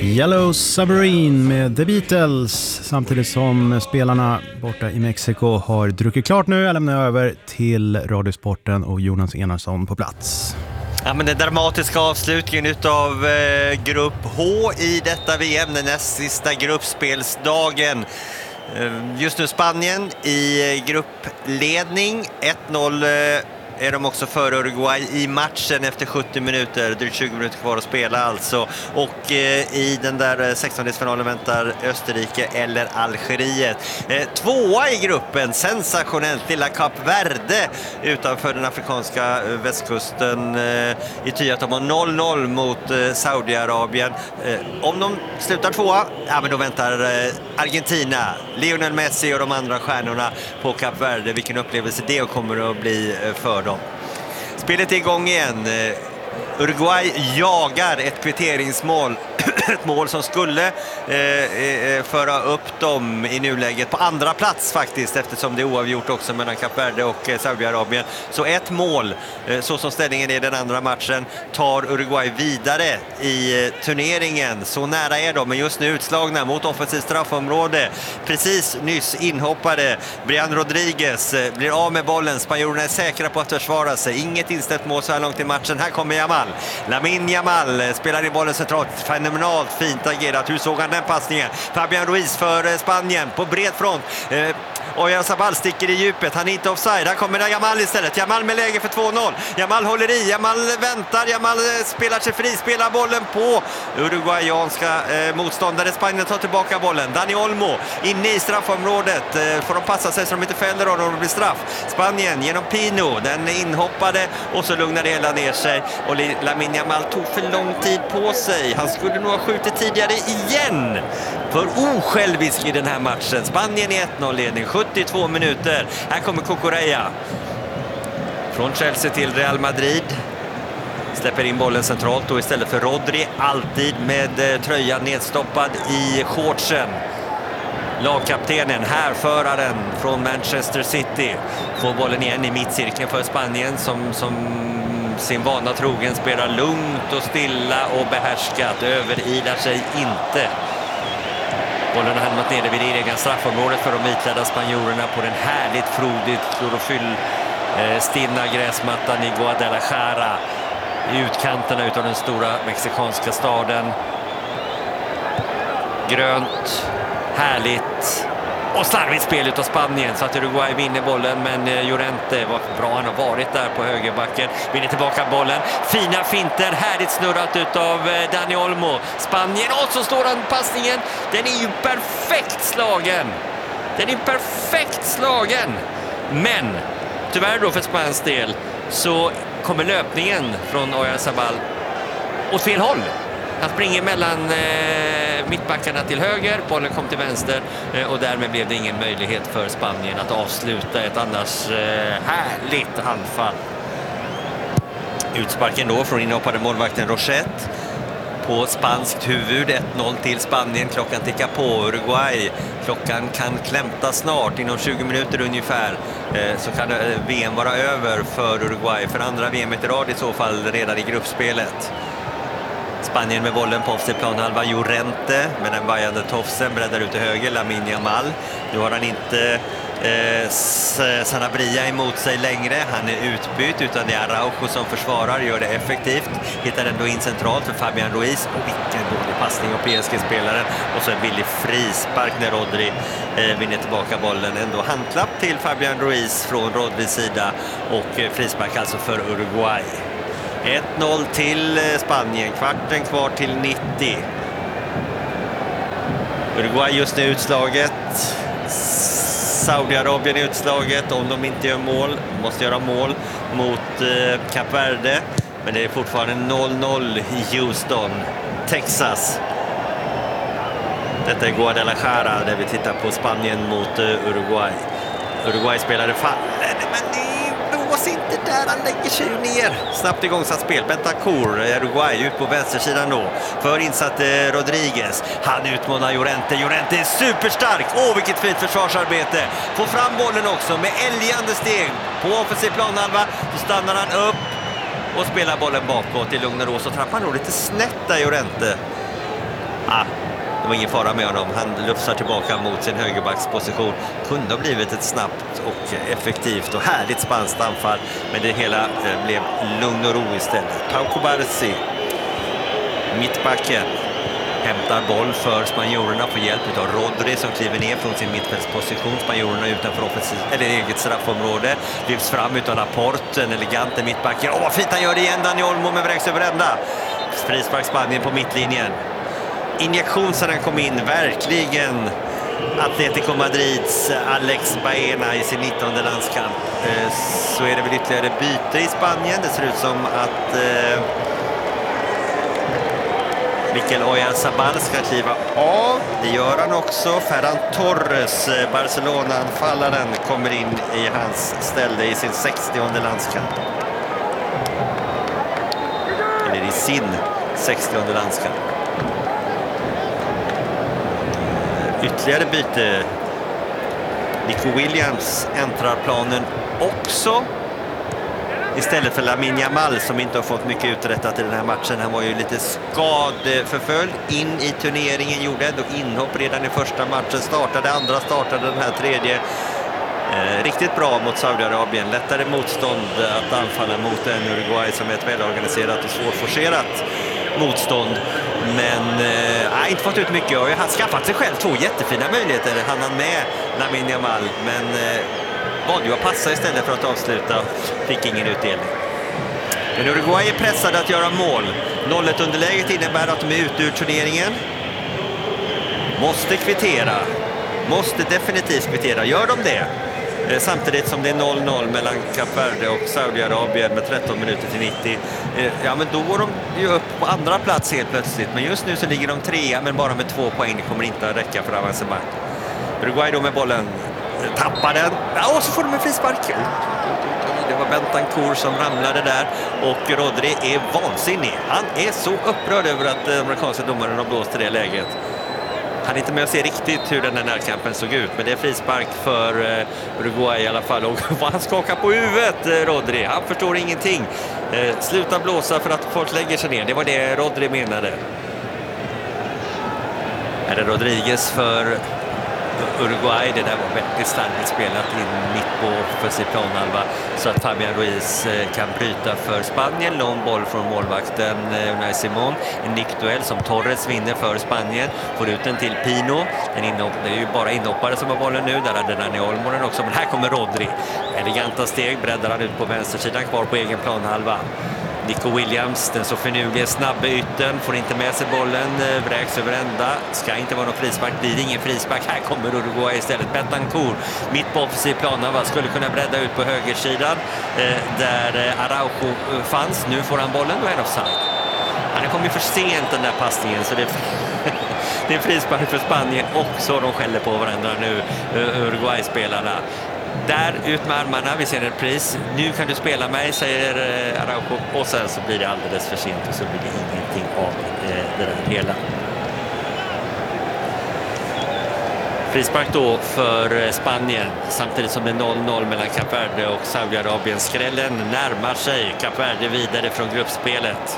Yellow Submarine med The Beatles, samtidigt som spelarna borta i Mexiko har druckit klart nu. Jag lämnar över till Radiosporten och Jonas Enarsson på plats. Ja, men den dramatiska avslutningen utav grupp H i detta VM, den näst sista gruppspelsdagen. Just nu Spanien i gruppledning, 1-0 är de också före Uruguay i matchen efter 70 minuter. Det är 20 minuter kvar att spela alltså. Och i den där 16-delsfinalen väntar Österrike eller Algeriet. Tvåa i gruppen, sensationellt, lilla Kap Verde utanför den afrikanska västkusten. I ty att de har 0-0 mot Saudiarabien. Om de slutar tvåa, ja, men då väntar Argentina, Lionel Messi och de andra stjärnorna på Kap Verde. Vilken upplevelse det kommer att bli för dem. Spelet är igång igen. Uruguay jagar ett kvitteringsmål. Ett mål som skulle föra upp dem i nuläget på andra plats faktiskt, eftersom det är oavgjort också mellan Kap Verde och Saudiarabien. Så ett mål, så som ställningen är i den andra matchen, tar Uruguay vidare i turneringen. Så nära är de, men just nu utslagna mot offensivt straffområde. Precis nyss inhoppade Brian Rodriguez blir av med bollen. Spanjorerna är säkra på att försvara sig. Inget inställt mål så här långt i matchen. Här kommer Yamal. Lamine Yamal spelar i bollen centralt. Fenomenalt fint agerat. Hur såg han den passningen? Fabian Ruiz för Spanien på bred front. Oyarzabal sticker i djupet. Han är inte offside. Här kommer Yamal istället. Yamal med läge för 2-0. Yamal håller i. Yamal väntar. Yamal spelar sig fri. Spelar bollen på uruguayanska motståndare. Spanien tar tillbaka bollen. Dani Olmo inne i straffområdet. Får de passa sig så de inte fäller honom och det blir straff. Spanien genom Pino. Den inhoppade och så lugnar det hela ner sig. Och Lamine Yamal tog för lång tid på sig. Han skulle nog ha skjutit tidigare igen. För osjälvisk i den här matchen. Spanien är 1-0-ledning. 72 minuter. Här kommer Cucurella. Från Chelsea till Real Madrid. Släpper in bollen centralt och istället för Rodri, alltid med tröjan nedstoppad i shortsen. Lagkaptenen, härföraren från Manchester City, får bollen igen i mittcirkeln för Spanien som sin vana trogen spelar lugnt och stilla och behärskat. Överilar sig inte. Bollen har hamnat nere vid det egna straffområdet för de vitklädda spanjorerna på den härligt frodigt klorofyll stinna gräsmattan i Guadalajara, i utkanterna utav den stora mexikanska staden. Grönt, härligt och slarvigt spel utav Spanien så att Uruguay vinner bollen, men Llorente, vad bra han har varit där på högerbacken, vinner tillbaka bollen. Fina finter, härligt snurrat utav Dani Olmo. Spanien, och så står han passningen. Den är ju perfekt slagen. Den är perfekt slagen. Men tyvärr då för Spaniens del så kommer löpningen från Oyarzabal åt fel håll. Han springer mellan mittbackarna till höger, bollen kom till vänster och därmed blev det ingen möjlighet för Spanien att avsluta ett annars härligt anfall. Utsparken då från inhoppade målvakten Rochette på spanskt huvud. 1-0 till Spanien. Klockan tickar på. Uruguay, klockan kan klämta snart. Inom 20 minuter ungefär så kan VM vara över för Uruguay. För andra VM i rad i så fall redan i gruppspelet. Spanien med bollen på offensiv planhalva. Llorente med den vajande tofsen breddar ut till höger. Lamine Yamal. Nu har han inte Sanabria emot sig längre. Han är utbytt, utan det är Araujo som försvarar. Gör det effektivt. Hittar ändå in centralt för Fabian Ruiz. Och vilken dålig passning av PSG-spelaren. Och så en billig frispark när Rodri vinner tillbaka bollen. Ändå handklapp till Fabian Ruiz från Rodris sida. Och frispark alltså för Uruguay. 1-0 till Spanien, kvarten kvar till 90. Uruguay just nu utslaget. Saudiarabien är utslaget om de inte gör mål. De måste göra mål mot Kap Verde. Men det är fortfarande 0-0 i Houston, Texas. Detta är Guadalajara där vi tittar på Spanien mot Uruguay. Uruguay spelade fallen, men det blås inte där, han lägger sig ner. Snabbt igångsatt spel. Bentancur, Uruguay, ut på vänstersidan då. För insatt Rodriguez. Han utmanar Llorente. Llorente är superstark. Vilket fint försvarsarbete. Får fram bollen också med älgande steg. På offensiv planhalva så stannar han upp och spelar bollen bakåt i lugn och ro. Så trappar han nog lite snett där, Llorente. Det var ingen fara med honom. Han lufsar tillbaka mot sin högerbacksposition. Kunde ha blivit ett snabbt och effektivt och härligt spanskt anfall. Men det hela blev lugn och ro istället. Pau Cubarsí, mittbacken, hämtar boll för spanjorerna på hjälp av Rodri som kliver ner från sin mittfältsposition. Spanjorerna utanför eget straffområde. Lyfts fram utan Laporte, en elegant mittbacken. Vad fint han gör det igen, Dani Olmo, med vräks över ända. Frispark Spanien på mittlinjen. Injektion sedan han kom in, verkligen Atletico Madrids Alex Baena i sin 19:e landskamp. Så är det väl ytterligare byte i Spanien. Det ser ut som att Mikel Oyarzabal ska kliva av. Det gör han också. Ferran Torres, Barcelona-anfallaren, kommer in i hans ställe i sin 60:e landskamp. Eller i sin 60:e landskamp. Ytterligare byte. Nico Williams äntrar planen också. Istället för Lamine Yamal som inte har fått mycket uträttat i den här matchen. Han var ju lite skadeförföljd in i turneringen. Gjorde ändå inhopp redan i första matchen. Startade andra, startade den här tredje. Riktigt bra mot Saudiarabien. Lättare motstånd att anfalla mot en Uruguay som är ett välorganiserat och svårforcerat motstånd. Men inte fått ut mycket. Och har skaffat sig själv 2 jättefina möjligheter. Han med Lamine Yamal. Men valde ju att passa istället för att avsluta. Fick ingen utdelning. Men Uruguay är pressade att göra mål. 0-1 underläget innebär att de är ute ur turneringen. Måste kvittera. Måste definitivt kvittera. Gör de det? Samtidigt som det är 0-0 mellan Kap Verde och Saudiarabien med 13 minuter till 90. Ja, men då går de ju upp på andra plats helt plötsligt. Men just nu så ligger de 3 men bara med 2 poäng. Det kommer inte att räcka för avancemang. Uruguay då med bollen. Tappar den. Och så får de en frispark. Det var Bentancur som ramlade där. Och Rodri är vansinnig. Han är så upprörd över att amerikanska domaren har blåst i det läget. Han är inte med att se riktigt hur den här närkampen såg ut. Men det är frispark för Uruguay i alla fall. Och han skakar på huvudet, Rodri. Han förstår ingenting. Sluta blåsa för att folk lägger sig ner. Det var det Rodri menade. Är det Rodriguez för Uruguay? Det där var väldigt starkt spelat in mitt på offensiv planhalva så att Fabián Ruiz kan bryta för Spanien. Lång boll från målvakten Unai Simón. En nickduell som Torres vinner för Spanien. Får ut den till Pino. Det är ju bara inhoppare som har bollen nu. Där hade Dani Olmo den också. Men här kommer Rodri. Eleganta steg breddar han ut på vänstersidan, kvar på egen planhalva. Nico Williams, den så finurlige snabbe ytten, får inte med sig bollen, vräks över ända. Ska inte vara någon frispark, blir det ingen frispark. Här kommer Uruguay istället. Bentancur, mitt på offensiv plan, skulle kunna bredda ut på högersidan där Araujo fanns. Nu får han bollen, då är han offside. Han kom ju för sent den där passningen, så det är frispark för Spanien också. De skäller på varandra nu, Uruguay-spelarna. Där ut med armarna, vi ser en pris. Nu kan du spela mig, säger Araujo. Och sen så blir det alldeles för sent och så blir det ingenting av det där hela. Frispark då för Spanien. Samtidigt som det är 0-0 mellan Kap Verde och Saudiarabien. Skrällen närmar sig. Kap Verde vidare från gruppspelet.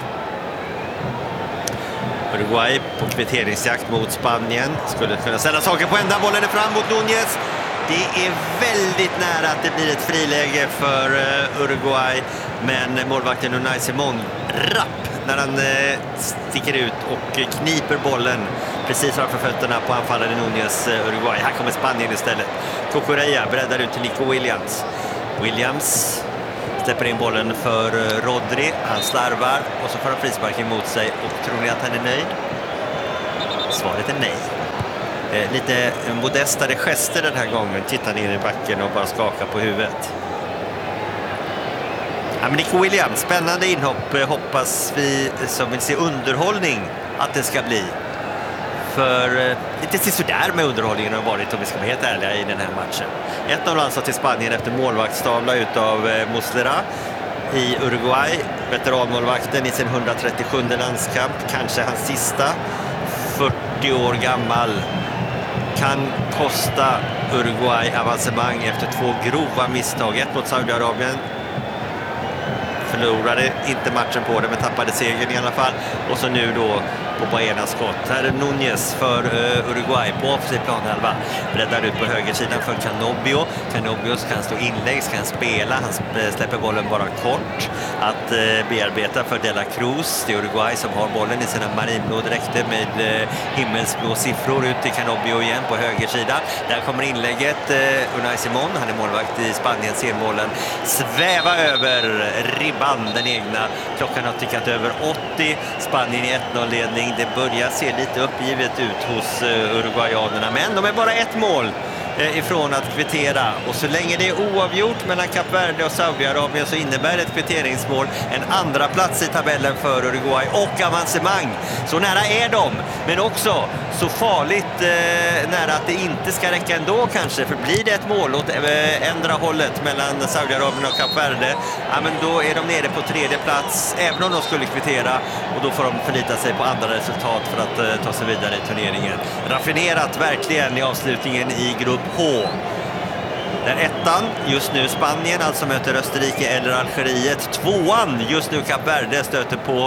Uruguay på kvitteringsjakt mot Spanien. Skulle kunna ställa saker på ända. Bollen är fram mot Núñez. Det är väldigt nära att det blir ett friläge för Uruguay. Men målvakten Unai Simón rapp när han sticker ut och kniper bollen precis framför fötterna på anfallaren Núñez Uruguay. Här kommer Spanien istället. Cucurella breddar ut till Nico Williams. Williams släpper in bollen för Rodri. Han slarvar och så får han frispark emot sig. Och tror ni att han är nöjd? Svaret är nej. Lite modestare gester den här gången. Tittar ner i backen och bara skakar på huvudet. Ja, men Nico Williams, spännande inhopp. Hoppas vi som vill se underhållning att det ska bli. För lite sådär med underhållningen har varit, om vi ska vara helt ärliga, i den här matchen. 1-0 alltså till Spanien efter målvaktstavla utav Muslera i Uruguay. Veteranmålvakten i sin 137 landskamp. Kanske hans sista. 40 år gammal. Kan kosta Uruguay avancemang efter 2 grova misstag. Ett mot Saudiarabien. Förlorade inte matchen på det, men tappade segern i alla fall. Och så nu då på Baenas skott. Här är Núñez för Uruguay på offensiv planhalva. Breddar ut på högersidan för Canobbio. Canobbio kan stå inlägg, kan spela. Han släpper bollen bara kort. Att bearbeta för De La Cruz. Det är Uruguay som har bollen i sina marinblå dräkter med himmelsblå siffror ut till Canobbio igen på högersidan. Där kommer inlägget. Unai Simón, han är målvakt i Spanien, ser bollen sväva över ribban, den egna. Klockan har tickat över 80. Spanien i 1-0-ledning. Det börjar se lite uppgivet ut hos uruguayanerna, men de är bara ett mål ifrån att kvittera, och så länge det är oavgjort mellan Kap Verde och Saudiarabien så innebär ett kvitteringsmål en andra plats i tabellen för Uruguay och avancemang. Så nära är de, men också så farligt nära att det inte ska räcka ändå kanske, för blir det ett mål åt ändra hållet mellan Saudiarabien och Kap Verde, ja, men då är de nere på tredje plats även om de skulle kvittera, och då får de förlita sig på andra resultat för att ta sig vidare i turneringen. Raffinerat verkligen i avslutningen i grupp H. Den ettan, just nu Spanien, alltså möter Österrike eller Algeriet. Tvåan, just nu Kap Verde, stöter på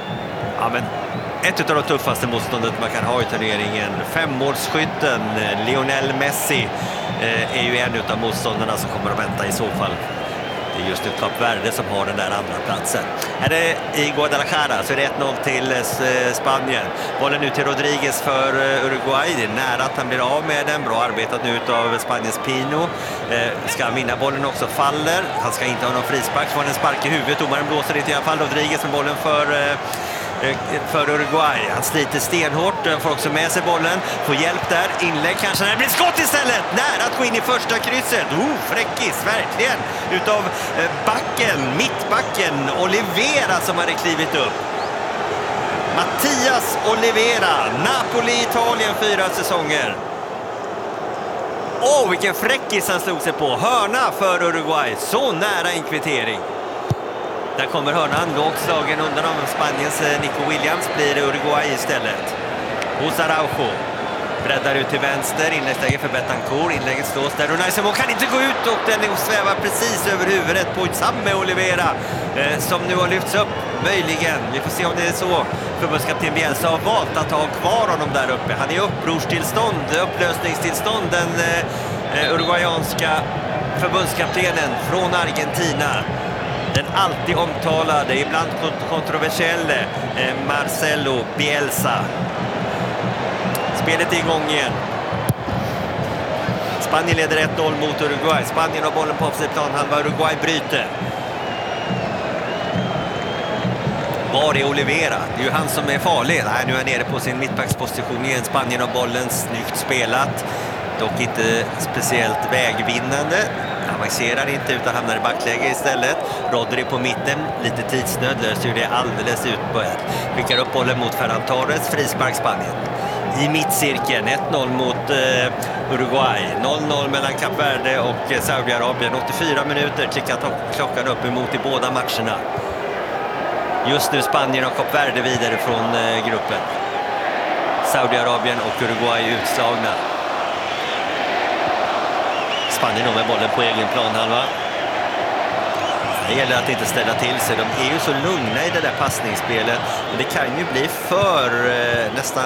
ett av de tuffaste motståndet man kan ha i turneringen. Femmålsskytten Lionel Messi är ju en av motståndarna som kommer att vänta i så fall. Det är just nu Kap Verde som har den där andra platsen. Här är i Guadalajara så är det 1-0 till Spanien. Bollen ut till Rodriguez för Uruguay. Det är nära att han blir av med den. Bra arbetat nu av Spaniens Pino. Ska han vinna bollen också, faller. Han ska inte ha någon frispark, får en spark i huvudet. Domaren blåser inte i alla fall. Rodriguez med bollen för Uruguay. Han sliter stenhårt, får också med sig bollen, får hjälp där, inlägg kanske, det blir skott istället, nära att gå in i första krysset. Fräckis, verkligen, utav mittbacken Olivera som hade klivit upp. Mattias Olivera, Napoli, Italien, 4 säsonger. Vilken fräckis han slog sig på, hörna för Uruguay, så nära en kvittering. Där kommer hörnan, lågt slagen undan av Spaniens Nico Williams, blir Uruguay istället. Hos Araujo. Breddar ut till vänster, inläggsläge för Betancourt, inlägget slås där. Unai Simón kan inte gå ut och den svävar precis över huvudet på Samme Olivera som nu har lyfts upp, möjligen. Vi får se om det är så. Förbundskapten Bielsa har valt att ha kvar honom där uppe. Han är i upplösningstillstånd, den uruguayanska förbundskaptenen från Argentina. Den alltid omtalade, ibland kontroversiella Marcelo Bielsa. Spelet är igång igen. Spanien leder 1-0 mot Uruguay. Spanien har bollen på offensiv planhalva. Uruguay bryter. Var är Olivera? Det är ju han som är farlig. Nej, nu är han nere på sin mittbacksposition igen. Spanien har bollen, snyggt spelat. Dock inte speciellt vägvinnande. Avancerar inte utan hamnar i backläge istället. Rodri på mitten, lite tidsnöd, löser ju det alldeles utbörjat. Skickar upp bollen mot Ferran Torres, frispark Spanien. I mittcirkeln, 1-0 mot Uruguay. 0-0 mellan Kap Verde och Saudiarabien. 84 minuter tickar klockan upp emot i båda matcherna. Just nu Spanien och Kap Verde vidare från gruppen. Saudiarabien och Uruguay utslagna. Spanien med bollen på egen planhalva. Det gäller att inte ställa till sig. De är ju så lugna i det där passningsspelet. Men det kan ju bli för nästan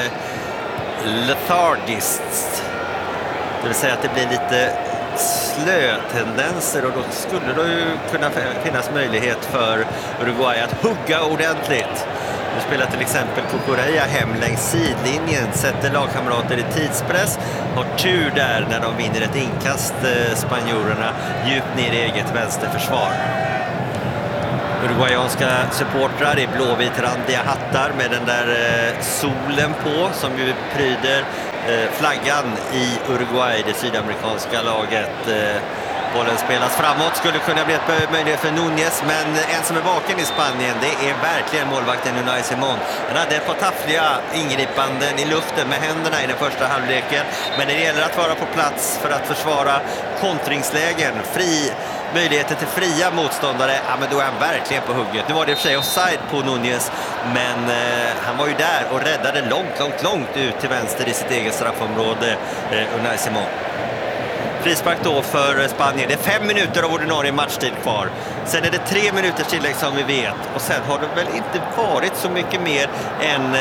lethargiskt. Det vill säga att det blir lite slötendenser, och då skulle det ju kunna finnas möjlighet för Uruguay att hugga ordentligt. Nu spelar till exempel Cucurella hem längs sidlinjen, sätter lagkamrater i tidspress, har tur där när de vinner ett inkast, spanjorerna, djupt ner i eget vänsterförsvar. Uruguayanska supportrar i blåvit-randiga hattar med den där solen på som ju pryder flaggan i Uruguay, det sydamerikanska laget. Bollen spelas framåt, skulle kunna bli ett möjlighet för Núñez, men en som är vaken i Spanien, det är verkligen målvakten Unai Simón. Han hade ett par taffliga ingripanden i luften med händerna i den första halvleken, men det gäller att vara på plats för att försvara kontringslägen, möjligheter till fria motståndare, ja, men då är han verkligen på hugget. Nu var det i och för sig offside på Núñez, men han var ju där och räddade långt ut till vänster i sitt eget straffområde, Unai Simón. Frispark då för Spanien. Det är 5 minuter av ordinarie matchtid kvar. Sen är det 3 minuters tillägg som vi vet. Och sen har det väl inte varit så mycket mer än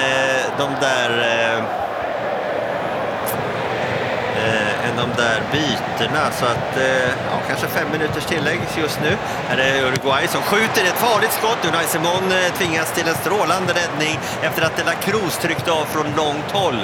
de där byterna, så att kanske 5 minuters tillägg just nu. Här är Uruguay som skjuter ett farligt skott. Unai Simon tvingas till en strålande räddning efter att De La Cruz tryckte av från långt håll.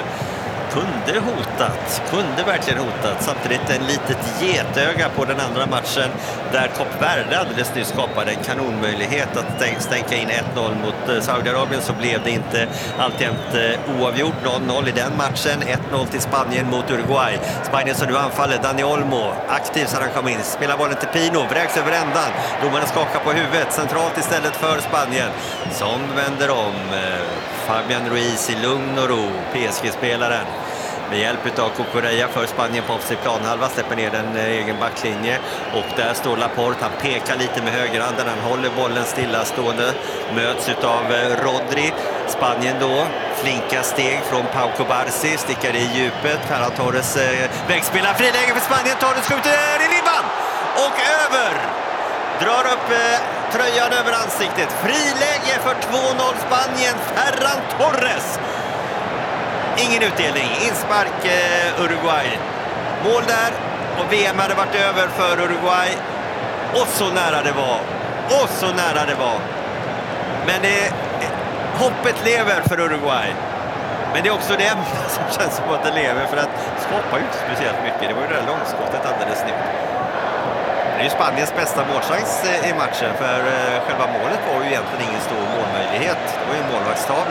Kunde verkligen hotat. Samtidigt en litet getöga på den andra matchen där Kap Verde alldeles nyss skapade en kanonmöjlighet att stänka in 1-0 mot Saudiarabien, så blev det inte. Alltjämt oavgjort 0-0 i den matchen. 1-0 till Spanien mot Uruguay. Spanien som nu anfaller. Dani Olmo aktiv så han kom in. Spelar bollen till Pino, vräks över ändan. Domarna skakar på huvudet. Centralt istället för Spanien som vänder om. Fabian Ruiz i lugn och ro, PSG-spelaren. Med hjälp av Cucurella för Spanien på offensiv planhalva, släpper ner den egen backlinje. Och där står Laporte, han pekar lite med högerhanden, han håller bollen stillastående. Möts av Rodri. Spanien då, flinka steg från Pau Cubarsí, stickar i djupet. Ferran Torres vägspelar, friläge för Spanien, Torres skjuter i ribban och över! Drar upp tröjan över ansiktet. Friläge för 2-0 Spanien, Ferran Torres. Ingen utdelning, inspark Uruguay. Mål där och VM hade varit över för Uruguay. Och så nära det var. Men hoppet lever för Uruguay. Men det är också det enda som känns som att det lever, för att skapar ju inte speciellt mycket. Det var ju det där långskottet alldeles nytt. Det är ju Spaniens bästa målchans i matchen, för själva målet var ju egentligen ingen stor målmöjlighet. Det var ju en målvaktstavla.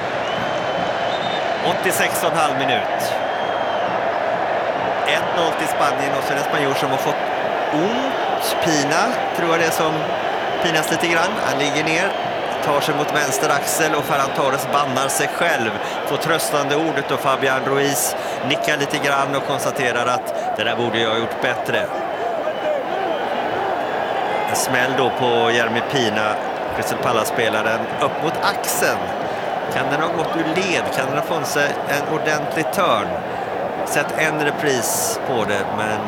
86,5 minut. 1-0 till Spanien och så är det en spanjor som har fått ont. Pina, tror jag det är, som pinas lite grann. Han ligger ner, tar sig mot vänster axel och Ferran Torres bannar sig själv. Får tröstande ordet och Fabian Ruiz nickar lite grann och konstaterar att det där borde jag ha gjort bättre. En smäll då på Jeremy Pina, Crystal Palace-spelaren, upp mot axeln. Kan den ha gått ur led? Kan den ha fått sig en ordentlig törn? Sett en repris på det, men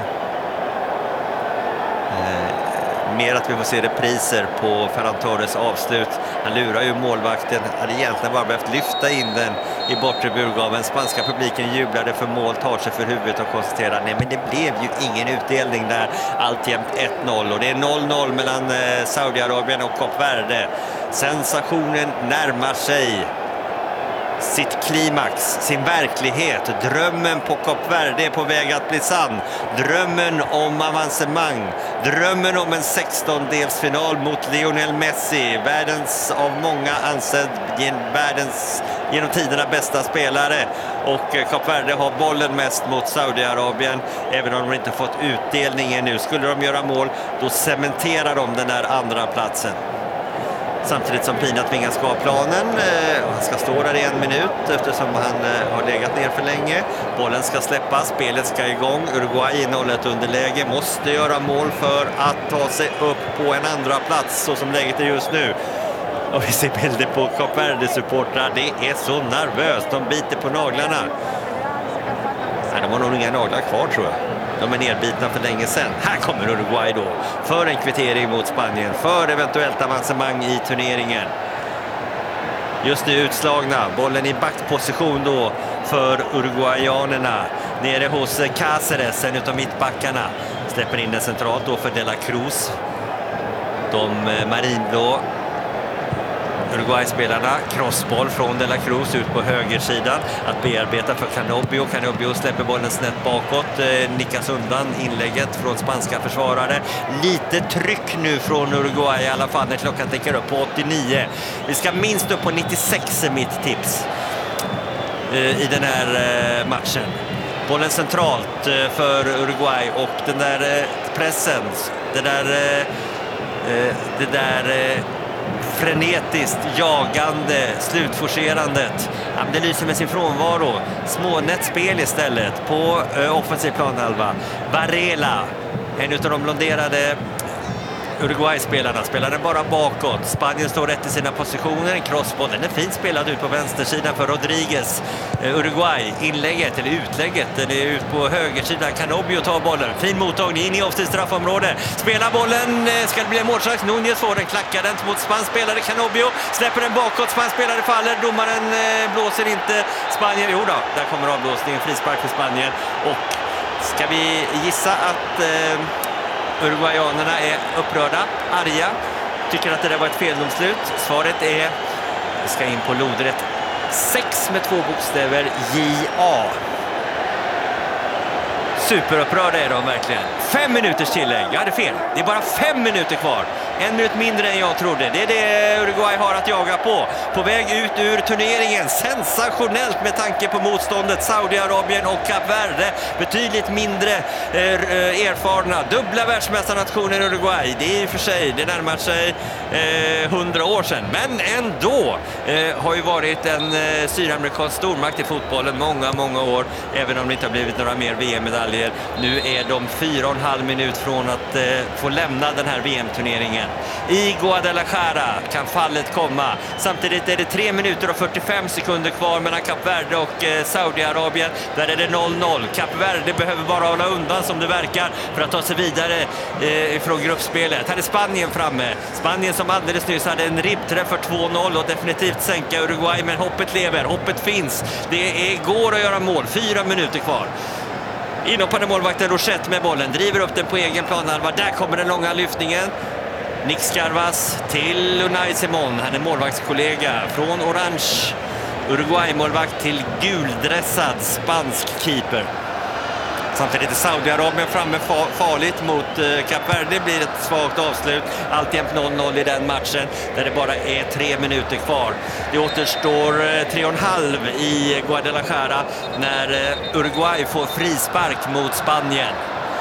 mer att vi får se repriser på Ferran Torres avslut. Han lurar ju målvakten, hade egentligen bara behövt lyfta in den i bortre burgaven. Spanska publiken jublade för mål, tar sig för huvudet och konstaterar nej, men det blev ju ingen utdelning där. Alltjämt 1-0 och det är 0-0 mellan Saudiarabien och Kap Verde. Sensationen närmar sig sitt klimax, sin verklighet. Drömmen på Kap Verde är på väg att bli sann. Drömmen om avancemang. Drömmen om en 16-delsfinal mot Lionel Messi. Världens av många ansedd världens genom tiderna bästa spelare. Och Kap Verde har bollen mest mot Saudiarabien. Även om de inte fått utdelningen nu. Skulle de göra mål, då cementerar de den där andra platsen. Samtidigt som Pina tvingas gå av planen. Han ska stå där i 1 minut eftersom han har legat ner för länge. Bollen ska släppas, spelet ska igång. Uruguay innehåller ett underläge, måste göra mål för att ta sig upp på en andra plats så som läget är just nu. Och vi ser bilder på Kap Verde-supportrar. Det är så nervöst, de biter på naglarna. Nej, de har nog inga naglar kvar, tror jag. De är nedbitna för länge sedan. Här kommer Uruguay då för en kvittering mot Spanien, för eventuellt avancemang i turneringen. Just nu utslagna, bollen i backposition då för uruguayanerna. Nere hos Cáceres, en utav mittbackarna. Släpper in den centralt då för De La Cruz. De marinblå Uruguay-spelarna, crossboll från De La Cruz ut på högersidan. Att bearbeta för Canobio. Canobio släpper bollen snett bakåt. Nickas undan inlägget från spanska försvarare. Lite tryck nu från Uruguay i alla fall när klockan tickar upp på 89. Vi ska minst upp på 96 är mitt tips i den här matchen. Bollen centralt för Uruguay och den där pressen, det där frenetiskt jagande slutforcerandet. Ja, det lyser med sin frånvaro. Smånätt spel istället på offensiv planhalva. Varela, en av de blonderade Uruguay-spelarna spelar den bara bakåt. Spanien står rätt i sina positioner. En crossboll, den är fint spelad ut på vänstersidan för Rodriguez. Uruguay, inlägget eller utlägget, den är ut på högersidan. Canobbio tar bollen. Fin mottagning in i offensivt straffområde. Spelar bollen, ska det bli en målchans. Nunez får den, klackar den mot spanspelare Canobbio. Släpper den bakåt, spanspelare faller. Domaren blåser inte. Spanien, jo då, där kommer avblåsningen. Frispark för Spanien. Och ska vi gissa att uruguayanerna är upprörda, arga, tycker att det där var ett feldomslut? Svaret är, vi ska in på lodrätt 6 med 2 bokstäver, JA. Superupprörda är de verkligen. 5 minuters tillägg, jag hade fel. Det är bara 5 minuter kvar. 1 minut mindre än jag trodde. Det är det Uruguay har att jaga på. På väg ut ur turneringen. Sensationellt med tanke på motståndet. Saudiarabien och Kap Verde. Betydligt mindre erfarna. Dubbla världsmästarnationen Uruguay. Det är för sig, det närmar sig 100 år sedan. Men ändå har ju varit en sydamerikansk stormakt i fotbollen många år. Även om det inte har blivit några mer VM-medaljer. Nu är de 4,5 minut från att få lämna den här VM-turneringen. I Guadalajara kan fallet komma. Samtidigt är det 3 minuter och 45 sekunder kvar mellan Kap Verde och Saudiarabien. Där är det 0-0. Kap Verde behöver bara hålla undan som det verkar för att ta sig vidare från gruppspelet. Här är Spanien framme. Spanien som alldeles nyss hade en ribbträff för 2-0 och definitivt sänka Uruguay. Men hoppet lever, hoppet finns. Det går att göra mål. 4 minuter kvar. Inhoppande målvakten Rochette med bollen. Driver upp den på egen planhalva. Där kommer den långa lyftningen. Nick Scarvas till Unai Simon. Han är målvaktskollega från orange Uruguay-målvakt till guldressad spansk keeper. Samtidigt är Saudiarabien framme farligt mot Kap Verde. Blir ett svagt avslut. Alltjämt 0-0 i den matchen där det bara är 3 minuter kvar. Det återstår 3,5 i Guadalajara när Uruguay får frispark mot Spanien.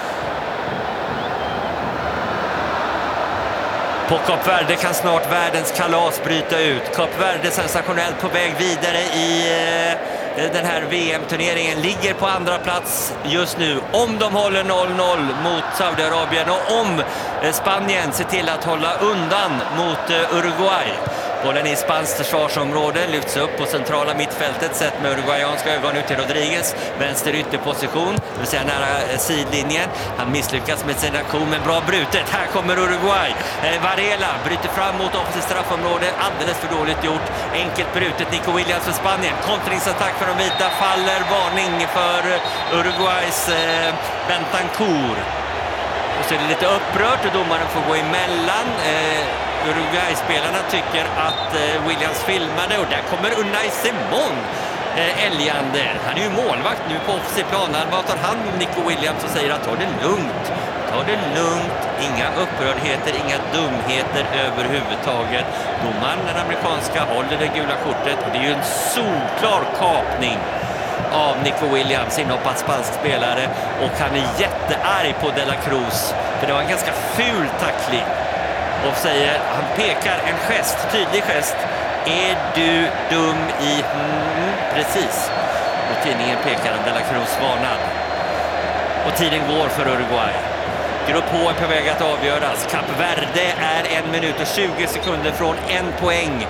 På Kap Verde kan snart världens kalas bryta ut. Kap Verde sensationellt på väg vidare i den här VM-turneringen. Ligger på andra plats just nu. Om de håller 0-0 mot Saudiarabien och om Spanien ser till att hålla undan mot Uruguay. Bollen i spanskt försvarsområde lyfts upp på centrala mittfältet sett med uruguayanska ögon ut till Rodriguez. Vänster ytterposition, det vill säga nära sidlinjen. Han misslyckas med sin aktion men bra brutet. Här kommer Uruguay. Varela bryter fram mot offensivt straffområde. Alldeles för dåligt gjort. Enkelt brutet. Nico Williams för Spanien. Kontringsattack för de vita. Faller, varning för Uruguays Bentancur. Och så är det lite upprört och domaren får gå emellan. Uruguay-spelarna tycker att Williams filmade och där kommer Unai Simon älgande. Han är ju målvakt nu på offensiv plan. Han tar hand om Nico Williams och säger att ta det lugnt. Ta det lugnt. Inga upprördheter, inga dumheter överhuvudtaget. Domaren, den amerikanska, håller det gula kortet och det är ju en solklar kapning av Nico Williams, inhoppad spansk spelare, och han är jättearg på De La Cruz för det var en ganska ful tackling. Och säger, han pekar en gest, tydlig gest. Är du dum i... precis. Och tidningen pekar en De La Cruz varnad. Och tiden går för Uruguay. Grupp H är på väg att avgöras. Kap Verde är 1 minut och 20 sekunder från 1 poäng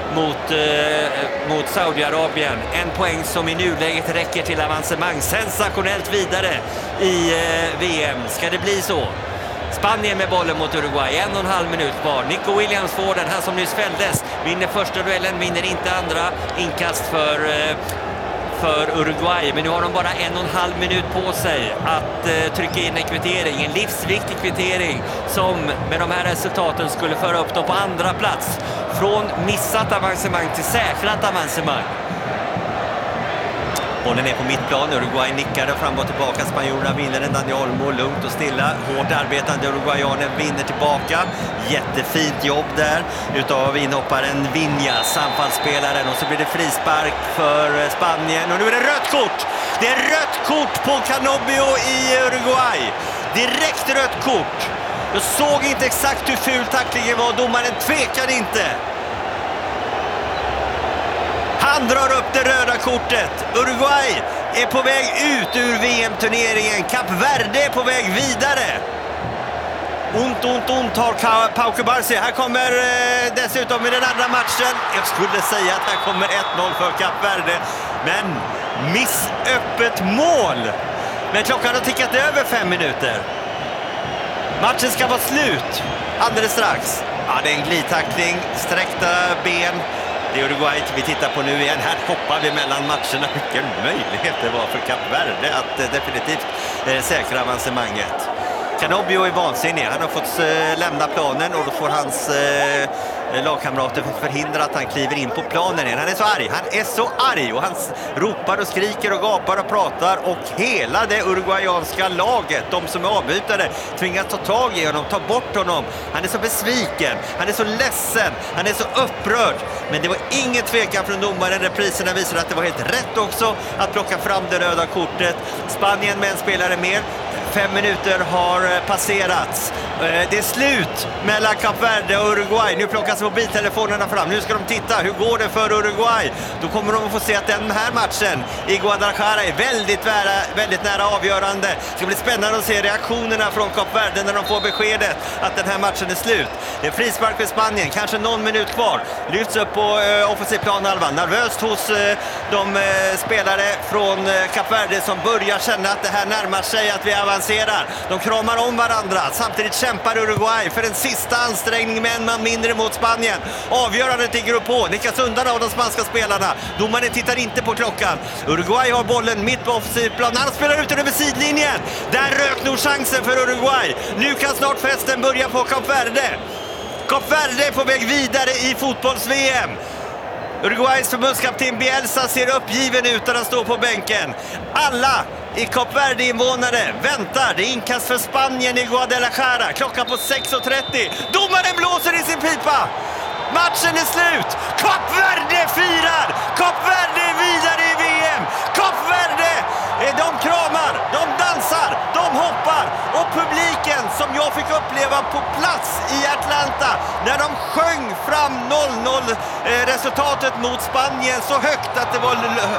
mot Saudiarabien. 1 poäng som i nuläget räcker till avancemang. Sensationellt vidare i VM. Ska det bli så? Spanien med bollen mot Uruguay. 1,5 minut kvar. Nico Williams får den, han som nyss fälldes. Vinner första duellen, vinner inte andra. Inkast för Uruguay. Men nu har de bara 1,5 minut på sig att trycka in en kvittering. En livsviktig kvittering som med de här resultaten skulle föra upp dem på andra plats. Från missat avancemang till säkrat avancemang. Bollen är på mittplan, Uruguay nickar fram och tillbaka, spanjorerna vinner den, Dani Olmo lugnt och stilla, hårt arbetande uruguayaner vinner tillbaka, jättefint jobb där utav inhopparen Viñas, anfallsspelaren, och så blir det frispark för Spanien och nu är det rött kort! Det är rött kort på Canobbio i Uruguay, direkt rött kort. Jag såg inte exakt hur ful tacklingen var, domaren tvekade inte. Han drar upp det röda kortet. Uruguay är på väg ut ur VM-turneringen. Kap Verde är på väg vidare. Ont har Pau Cubarsí. Här kommer dessutom i den andra matchen. Jag skulle säga att här kommer 1-0 för Kap Verde. Men missöppet mål. Men klockan har tickat över 5 minuter. Matchen ska vara slut alldeles strax. Ja, det är en glidtackling, sträckta ben. Det är Uruguay vi tittar på nu igen. Här hoppar vi mellan matcherna. Vilken möjlighet det var för Kap Verde att definitivt säkra avancemanget. Canobio är vansinnig. Han har fått lämna planen och då får hans lagkamrater förhindra att han kliver in på planen igen. Han är så arg och han ropar och skriker och gapar och pratar och hela det uruguayanska laget, de som är avbytare, tvingas ta tag i honom, ta bort honom. Han är så besviken, han är så ledsen, han är så upprörd. Men det var ingen tvekan från domaren. Repriserna visar att det var helt rätt också att plocka fram det röda kortet. Spanien med en spelare mer. 5 minuter har passerats. Det är slut mellan Kap Verde och Uruguay. Nu plockas mobiltelefonerna fram. Nu ska de titta. Hur går det för Uruguay? Då kommer de att få se att den här matchen i Guadalajara är väldigt nära avgörande. Det ska bli spännande att se reaktionerna från Kap Verde när de får beskedet att den här matchen är slut. Det är frispark för Spanien. Kanske någon minut kvar. Lyfts upp på offensiv planhalvan. Nervöst hos de spelare från Kap Verde som börjar känna att det här närmar sig, att vi avancerar. De kramar om varandra. Samtidigt kämpar Uruguay för den sista ansträngningen med en man mindre mot Spanien. Avgörande till grupp H. Nickas undan av de spanska spelarna. Domaren tittar inte på klockan. Uruguay har bollen mitt på offensivplan. Han spelar ut den över sidlinjen. Där rök nog chansen för Uruguay. Nu kan snart festen börja på Kap Verde. Kap Verde är på väg vidare i fotbolls-VM. Uruguays förbundskapten Bielsa ser uppgiven ut när han står på bänken. Alla i Kap Verde-invånare väntar. Det är inkast för Spanien i Guadalajara. Klockan på 6.30. Domaren blåser i sin pipa. Matchen är slut. Kap Verde firar. Kap Verde är vidare i VM. Kap Verde, de kramar, de dansar, de hoppar. Och publiken som jag fick uppleva på plats i Atlanta när de sjöng fram 0-0 resultatet mot Spanien så högt att det var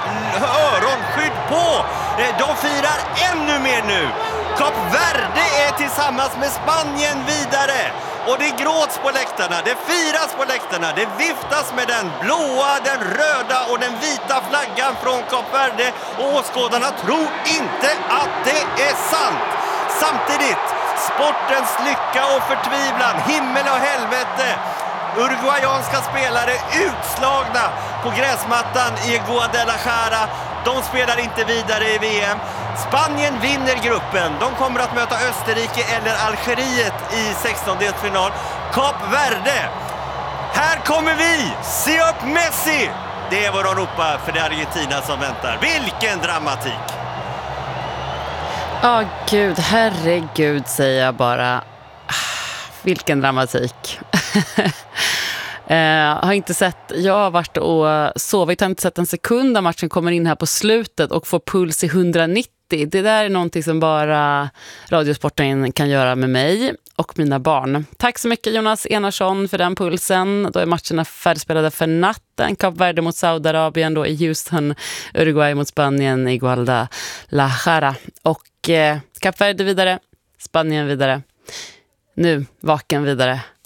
öronskydd på. De firar ännu mer nu. Kap Verde är tillsammans med Spanien vidare. Och det gråts på läktarna, det firas på läktarna, det viftas med den blåa, den röda och den vita flaggan från Kap Verde. Och åskådarna tror inte att det är sant. Samtidigt, sportens lycka och förtvivlan, himmel och helvete. Uruguayanska spelare utslagna på gräsmattan i Guadalajara. De spelar inte vidare i VM. Spanien vinner gruppen. De kommer att möta Österrike eller Algeriet i 16-delsfinal. Kap Verde. Här kommer vi! Se upp Messi! Det är vad de ropar för det är Argentina som väntar. Vilken dramatik! Ja, gud, herregud säger jag bara. Vilken dramatik. Har inte sett, jag har varit och sovit, har inte sett en sekund av matchen, kommer in här på slutet och får puls i 190. Det där är någonting som bara Radiosporten kan göra med mig och mina barn. Tack så mycket Jonas Enarsson för den pulsen. Då är matcherna färdigspelade för natten. Kap Verde mot Saudiarabien då i Houston, Uruguay mot Spanien i Guadalajara. Och Kap Verde vidare, Spanien vidare. Nu, vaken vidare.